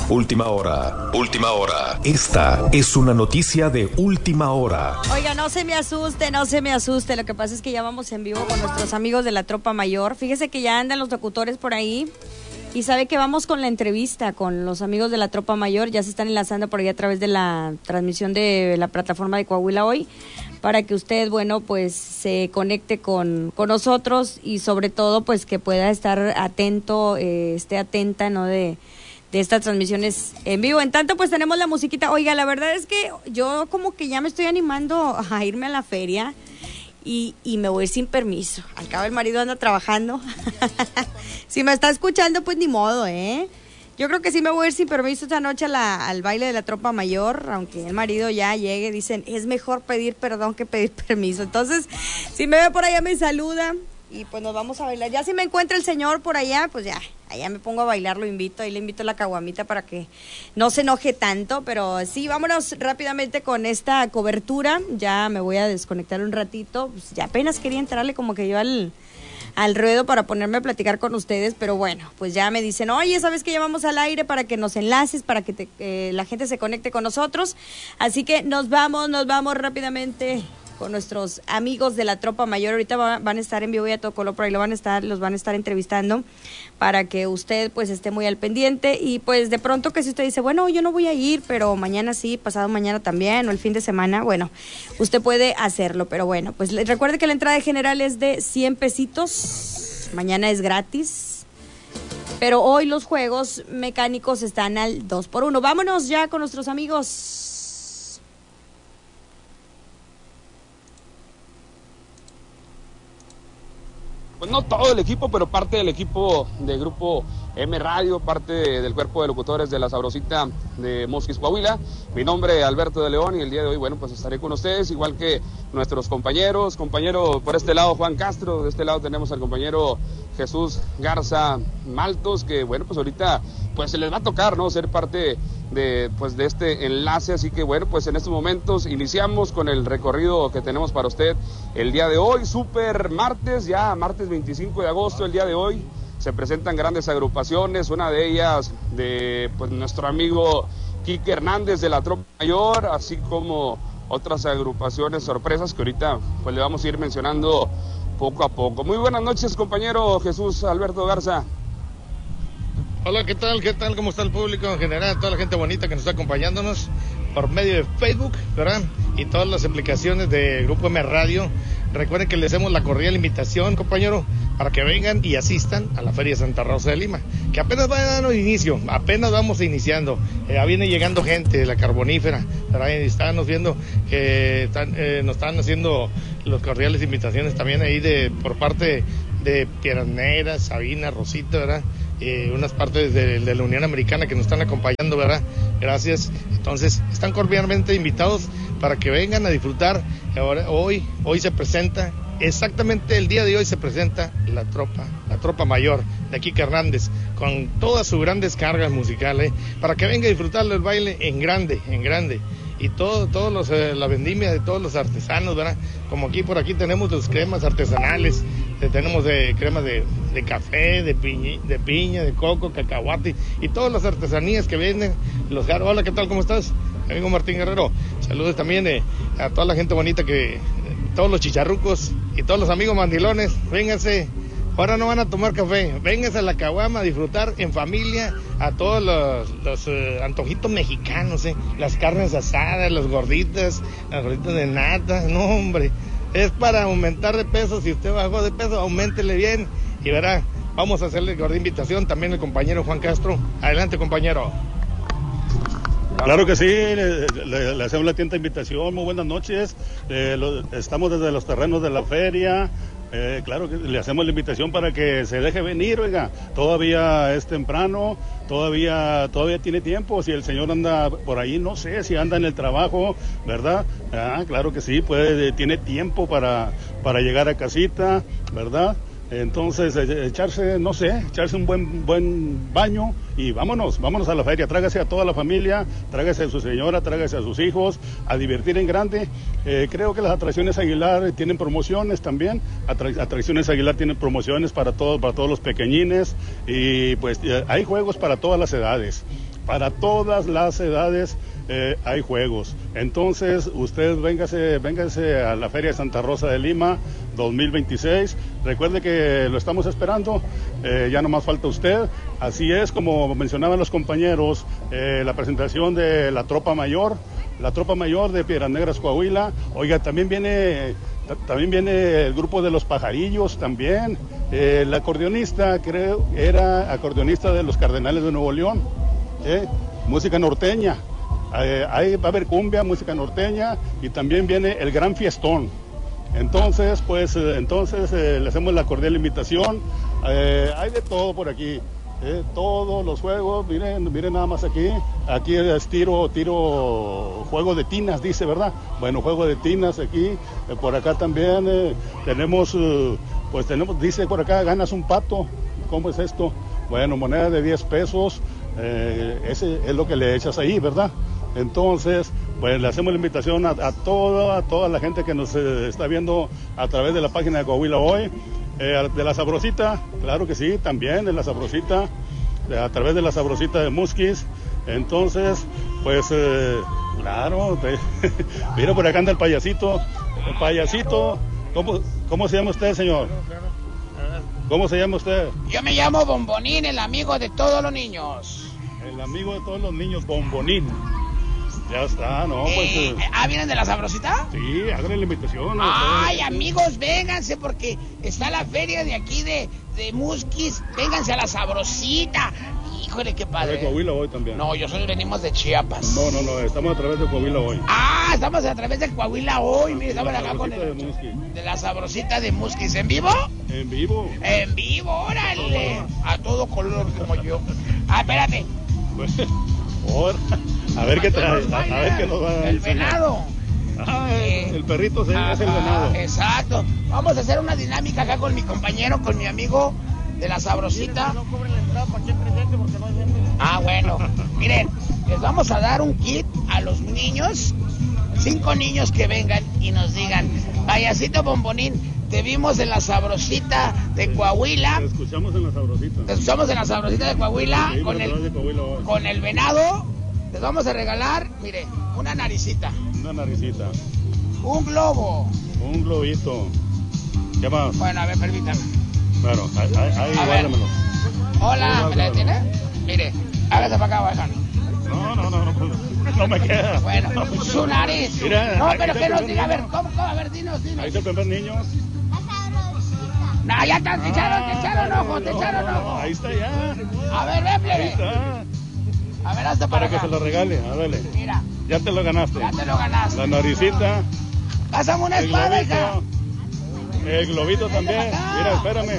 Última hora, última hora. Esta es una noticia de última hora. Oiga, no se me asuste, no se me asuste. Lo que pasa es que ya vamos en vivo con nuestros amigos de la Tropa Mayor. Fíjese que ya andan los locutores por ahí. Y sabe que vamos con la entrevista con los amigos de la Tropa Mayor. Ya se están enlazando por ahí a través de la transmisión de la plataforma de Coahuila Hoy, para que usted, bueno, pues se conecte con nosotros y sobre todo, pues que pueda estar atento, esté atenta, ¿no?, de estas transmisiones en vivo. En tanto, pues tenemos la musiquita. Oiga, la verdad es que yo como que ya me estoy animando a irme a la feria y me voy sin permiso. Al cabo el marido anda trabajando. Si me está escuchando, pues ni modo, ¿eh? Yo creo que sí me voy a ir sin permiso esta noche al baile de la Tropa Mayor, aunque el marido ya llegue. Dicen, es mejor pedir perdón que pedir permiso. Entonces, si me ve por allá, me saluda y pues nos vamos a bailar. Ya si me encuentra el señor por allá, pues ya, allá me pongo a bailar, lo invito. Ahí le invito a la caguamita para que no se enoje tanto. Pero sí, vámonos rápidamente con esta cobertura. Ya me voy a desconectar un ratito. Pues ya apenas quería entrarle como que yo al ruedo para ponerme a platicar con ustedes, pero bueno, pues ya me dicen, oye, ¿sabes que ya vamos al aire para que nos enlaces, para que la gente se conecte con nosotros? Así que nos vamos rápidamente con nuestros amigos de la Tropa Mayor. Ahorita van a estar en vivo y a todo color, por ahí los van a estar entrevistando para que usted pues esté muy al pendiente. Y pues de pronto que si usted dice, bueno, yo no voy a ir, pero mañana sí, pasado mañana también, o el fin de semana, bueno, usted puede hacerlo. Pero bueno, pues recuerde que la entrada general es de 100 pesitos, mañana es gratis, pero hoy los juegos mecánicos están al 2x1. Vámonos ya con nuestros amigos. Pues no todo el equipo, pero parte del equipo de Grupo M Radio, parte del cuerpo de locutores de La Sabrosita de Mosquis, Coahuila. Mi nombre es Alberto de León y el día de hoy, bueno, pues estaré con ustedes, igual que nuestros compañero por este lado Juan Castro, de este lado tenemos al compañero Jesús Garza Maltos, que bueno, pues ahorita pues se les va a tocar, ¿no?, ser parte de este enlace, así que bueno, pues en estos momentos iniciamos con el recorrido que tenemos para usted el día de hoy, super martes, ya martes 25 de agosto, el día de hoy se presentan grandes agrupaciones, una de ellas de pues nuestro amigo Quique Hernández de la Tropa Mayor, así como otras agrupaciones sorpresas que ahorita pues le vamos a ir mencionando poco a poco. Muy buenas noches, compañero Jesús Alberto Garza. Hola, ¿qué tal? ¿Cómo está el público en general? Toda la gente bonita que nos está acompañándonos por medio de Facebook, ¿verdad? Y todas las aplicaciones de Grupo M Radio. Recuerden que les hacemos la cordial invitación, compañero, para que vengan y asistan a la Feria de Santa Rosa de Lima, que apenas va dando inicio, apenas vamos iniciando. Viene llegando gente de la Carbonífera, ¿verdad? Y estábamos viendo que nos están haciendo las cordiales invitaciones también ahí por parte de Piedras Negras, Sabina, Rosita, ¿verdad? Unas partes de la Unión Americana que nos están acompañando, ¿verdad? Gracias. Entonces, están cordialmente invitados para que vengan a disfrutar. Ahora, hoy se presenta, exactamente el día de hoy se presenta la Tropa Mayor de Quique Hernández, con todas sus grandes cargas musicales, para que venga a disfrutar del baile en grande. Y la vendimia de todos los artesanos, ¿verdad? Como por aquí tenemos los cremas artesanales, tenemos cremas de café, de piña, de coco, cacahuate, y todas las artesanías que venden los jarros. Hola, ¿qué tal? ¿Cómo estás? Amigo Martín Guerrero. Saludos también a toda la gente bonita, todos los chicharrucos y todos los amigos mandilones. Vénganse. Ahora no van a tomar café, vénganse a la caguama a disfrutar en familia a todos los antojitos mexicanos, las carnes asadas, las gorditas de nata, no hombre, es para aumentar de peso. Si usted bajó de peso, auméntele bien y verá, vamos a hacerle gorda invitación también al compañero Juan Castro. Adelante, compañero. Claro que sí, le hacemos la atenta invitación. Muy buenas noches, estamos desde los terrenos de la feria. Claro que le hacemos la invitación para que se deje venir, oiga, todavía es temprano, todavía tiene tiempo. Si el señor anda por ahí, no sé, si anda en el trabajo, ¿verdad? Claro que sí, tiene tiempo para llegar a casita, ¿verdad? Entonces, echarse un buen baño y vámonos a la feria. Tráigase a toda la familia, tráigase a su señora, tráigase a sus hijos, a divertir en grande. Creo que las Atracciones Aguilar tienen promociones también. Atracciones Aguilar tienen promociones para todos los pequeñines, y pues hay juegos para todas las edades. para todas las edades hay juegos. Entonces, usted véngase a la Feria de Santa Rosa de Lima 2026. Recuerde que lo estamos esperando, ya nomás falta usted. Así es, como mencionaban los compañeros, la presentación de la Tropa Mayor de Piedras Negras, Coahuila. Oiga, también viene el grupo de los Pajarillos también. El acordeonista, creo, era acordeonista de los Cardenales de Nuevo León. Música norteña. Ahí va a haber cumbia, música norteña, y también viene el gran fiestón. Entonces, le hacemos la cordial invitación. Hay de todo por aquí. Todos los juegos, miren nada más aquí es tiro, juego de tinas, dice, ¿verdad? Bueno, juego de tinas aquí, por acá también tenemos, dice por acá, ganas un pato. ¿Cómo es esto? Bueno, moneda de 10 pesos, ese es lo que le echas ahí, ¿verdad? Entonces, pues le hacemos la invitación a toda la gente que nos está viendo a través de la página de Coahuila Hoy. De la Sabrosita, claro que sí, también de la Sabrosita, a través de la Sabrosita de Musquis. Entonces, pues, claro, mira, por acá anda el payasito. El payasito, ¿cómo se llama usted, señor? ¿Cómo se llama usted? Yo me llamo Bombonín, el amigo de todos los niños. El amigo de todos los niños, Bombonín. Ya está, ¿no? ¿Vienen de la Sabrosita? Sí, háganle la invitación. Ay, amigos, vénganse porque está la feria de aquí de Musquis. Vénganse a la Sabrosita. Híjole, qué padre. De Coahuila Hoy también. No, nosotros venimos de Chiapas. No, estamos a través de Coahuila Hoy. Estamos a través de Coahuila Hoy. Mire, estamos acá con de la Sabrosita de Musquis. ¿En vivo? En vivo. En vivo, órale. A todo color como yo. Espérate. A ver qué trae, a ver qué nos va a El venado. El perrito es el venado. Exacto. Vamos a hacer una dinámica acá con mi compañero, con mi amigo de la Sabrosita. No cobren la entrada para aquí presente porque no hay gente. Bueno. Miren, les vamos a dar un kit a los niños. 5 niños que vengan y nos digan: payasito Bombonín, te vimos en la Sabrosita de Coahuila. Te escuchamos en la Sabrosita. Te escuchamos en la Sabrosita de Coahuila. Sí, con el venado. Les vamos a regalar, mire, una naricita. Una naricita. Un globo. Un globito. ¿Qué más? Bueno, a ver, permítame. Bueno, ahí guárdamelo. Hola, ¿me la tiene? Mire, hágase para acá, bajan. No me queda. Bueno, su nariz. Mira, no, pero que nos diga, a ver, ¿cómo? A ver, dinos. Ahí está el primer niño. No, ya te echaron ojo. Ahí está ya. A ver, ven, plebe. Ahí está. A ver, hasta para que se lo regale, ándale. Mira. Ya te lo ganaste. La naricita. Pásame una espada, hija. El globito también. Mira, espérame,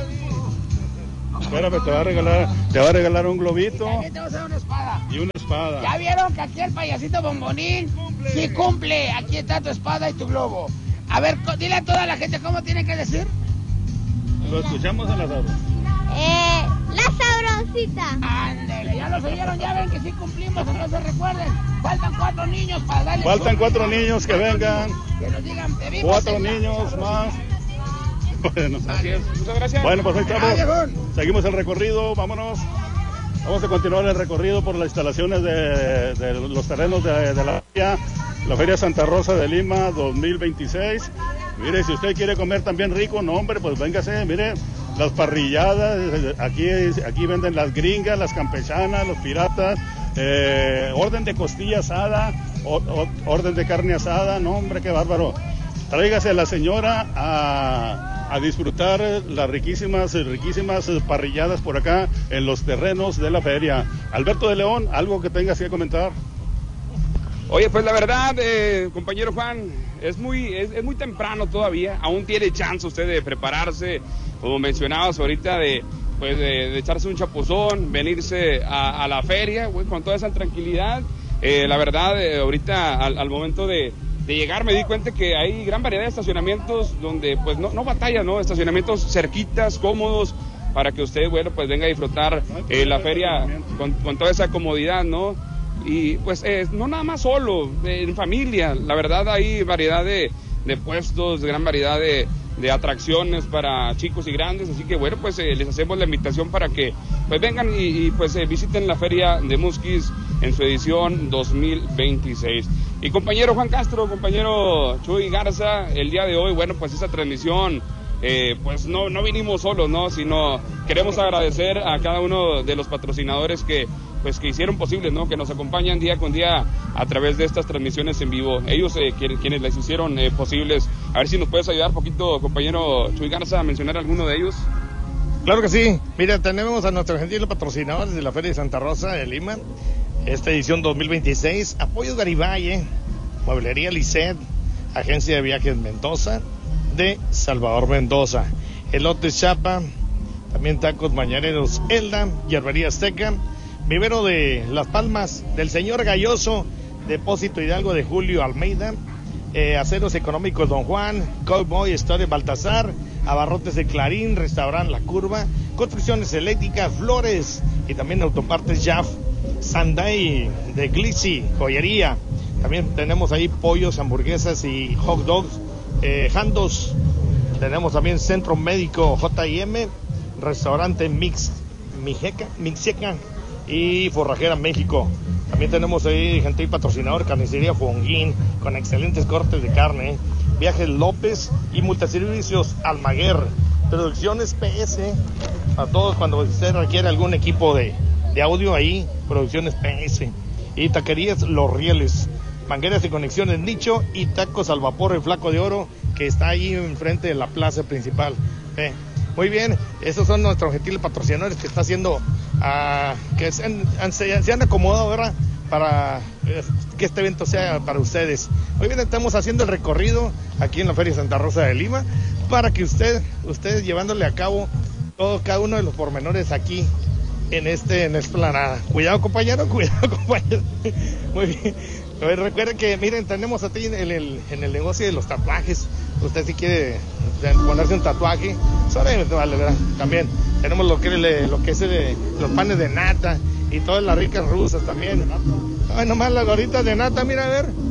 te va a regalar un globito. También te vas a dar una espada. Y una espada. Ya vieron que aquí el payasito Bombonín sí cumple. Aquí está tu espada y tu globo. A ver, dile a toda la gente cómo tiene que decir. Lo escuchamos en la Sabrosita. La Sabrosita. Ándele, ya lo oyeron, ya ven que sí cumplimos. Entonces recuerden, faltan 4 niños para darle. Faltan 4 niños que vengan. Que nos digan, te vimos 4 niños más. Bueno, así es. Muchas gracias. Bueno, pues ahí estamos. Seguimos el recorrido, vámonos. Vamos a continuar el recorrido por las instalaciones de los terrenos de la Feria Santa Rosa de Lima 2026. Mire, si usted quiere comer también rico, no hombre, pues véngase, mire, las parrilladas, aquí venden las gringas, las campechanas, los piratas, orden de costilla asada, orden de carne asada, no hombre, qué bárbaro. Tráigase a la señora a disfrutar las riquísimas parrilladas por acá en los terrenos de la feria. Alberto de León, algo que tengas que comentar. Oye, pues la verdad, compañero Juan, es muy temprano todavía, aún tiene chance usted de prepararse, como mencionabas ahorita, de echarse un chapuzón, venirse a la feria, güey, con toda esa tranquilidad. La verdad, ahorita al momento de llegar me di cuenta que hay gran variedad de estacionamientos donde pues no batalla, ¿no? Estacionamientos cerquitas, cómodos, para que usted, bueno, pues venga a disfrutar la feria con toda esa comodidad, ¿no? Y pues no nada más solo, en familia, la verdad hay variedad de puestos, gran variedad de de atracciones para chicos y grandes, así que bueno, pues les hacemos la invitación para que pues vengan y pues visiten la Feria de Musquis en su edición 2026. Y compañero Juan Castro, compañero Chuy Garza, el día de hoy, bueno, pues esa transmisión, pues no vinimos solos, ¿no? Sino queremos agradecer a cada uno de los patrocinadores que hicieron posible, ¿no? Que nos acompañan día con día a través de estas transmisiones en vivo. Ellos quienes las hicieron posibles. A ver si nos puedes ayudar un poquito, compañero Chuy Garza, a mencionar alguno de ellos. Claro que sí. Mira, tenemos a nuestros gentiles patrocinadores de la Feria de Santa Rosa de Lima, esta edición 2026. Apoyos Garibay, Mueblería Lisset, Agencia de Viajes Mendoza, de Salvador Mendoza, Elotes Chapa, también Tacos Mañaneros Elda, Hierbería Azteca, Vivero de Las Palmas, del señor Galloso, Depósito Hidalgo de Julio Almeida, Aceros Económicos Don Juan, Cowboy Store Baltasar, Abarrotes de Clarín, Restaurant La Curva, Construcciones Eléctricas, Flores y también Autopartes Jaff, Sandai de Glissy, Joyería. También tenemos ahí pollos, hamburguesas y hot dogs, Jandos. Tenemos también Centro Médico J&M, Restaurante Mixeca y Forrajera México. También tenemos ahí gentil patrocinador, Carnicería Fonguín, con excelentes cortes de carne, Viajes López y Multiservicios Almaguer, Producciones PS, a todos cuando usted requiere algún equipo de audio ahí, Producciones PS, y Taquerías Los Rieles, Mangueras y Conexiones Nicho y Tacos al Vapor El Flaco de Oro, que está ahí enfrente de la plaza principal. Muy bien, esos son nuestros gentiles patrocinadores que está haciendo, que se han acomodado ahora para que este evento sea para ustedes. Muy bien, estamos haciendo el recorrido aquí en la Feria Santa Rosa de Lima para que ustedes llevándole a cabo cada uno de los pormenores aquí en esta explanada. Cuidado compañero. Muy bien. Recuerden que, miren, tenemos a ti en el negocio de los tatuajes. Usted si quiere ponerse un tatuaje, vale, ¿verdad? También tenemos lo que es los panes de nata y todas las ricas rusas también. Ay, nomás las gorditas de nata, mira,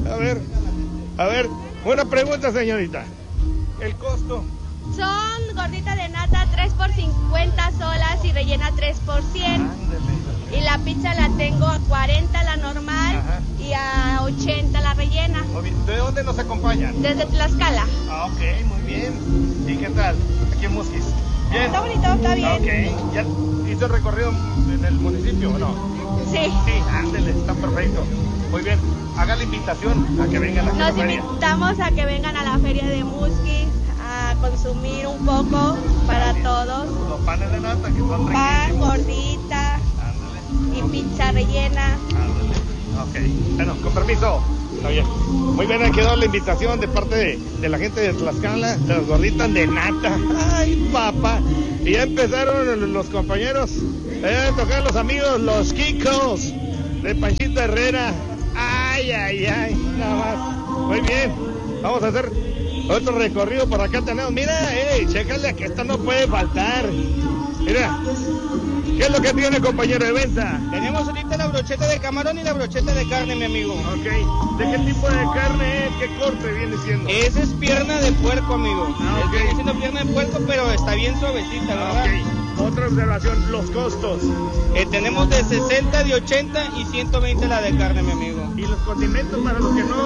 a ver, una pregunta, señorita. ¿El costo? Son gorditas de nata 3 por 50 solas y rellena 3 por 100. Y la pizza la tengo a 40 la normal. Ajá. Y a 80 la rellena. Muy bien. ¿De dónde nos acompañan? Desde Tlaxcala. Ok, muy bien. ¿Y qué tal? Aquí en Musquis. Bien. Está bonito, está bien. Ok. ¿Ya hizo el recorrido en el municipio o no? Sí. Sí, ándele, está perfecto. Muy bien. Haga la invitación a que vengan a la feria. Nos invitamos a que vengan a la Feria de Musquis a consumir un poco para todos. Los panes de nata que son riquísimos. Pan, gordita. Ándale. Y pizza rellena. Ándale. Ok. Bueno, con permiso. Está bien. Muy bien, aquí quedó la invitación de parte de la gente de Tlaxcala, de las gorditas de nata. Ay, papá. Y ya empezaron los compañeros. A tocar los amigos, los Kikos de Panchito Herrera. Ay, nada más. Muy bien. Vamos a hacer otro recorrido por acá. Tenemos, mira, chécale que esto no puede faltar. Mira. ¿Qué es lo que tiene, compañero de venta? Tenemos ahorita la brocheta de camarón y la brocheta de carne, mi amigo. Ok. ¿De qué tipo de carne es? ¿Qué corte viene siendo? Esa es pierna de puerco, amigo. Ok. Viene siendo pierna de puerco, pero está bien suavecita, ¿verdad? Ok. Otra observación, los costos. Tenemos de 60, de 80 y 120 la de carne, mi amigo. ¿Y los condimentos para los que no